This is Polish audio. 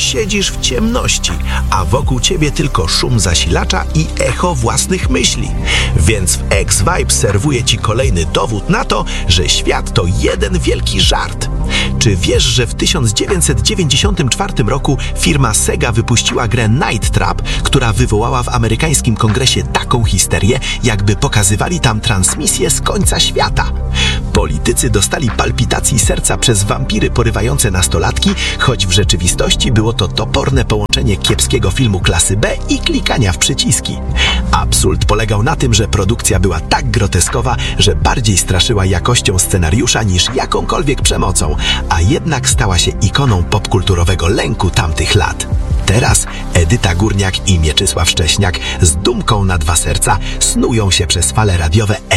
siedzisz w ciemności, a wokół ciebie tylko szum zasilacza i echo własnych myśli. Więc w X-Vibe serwuje ci kolejny dowód na to, że świat to jeden wielki żart. Czy wiesz, że w 1994 roku firma Sega wypuściła grę Night Trap, która wywołała w amerykańskim kongresie taką histerię, jakby pokazywali tam transmisję z końca świata? Politycy dostali palpitacji serca przez wampiry porywające nastolatki, choć w rzeczywistości było to toporne połączenie kiepskiego filmu klasy B i klikania w przyciski. Absurd polegał na tym, że produkcja była tak groteskowa, że bardziej straszyła jakością scenariusza niż jakąkolwiek przemocą, a jednak stała się ikoną popkulturowego lęku tamtych lat. Teraz Edyta Górniak i Mieczysław Szcześniak z dumką na dwa serca snują się przez fale radiowe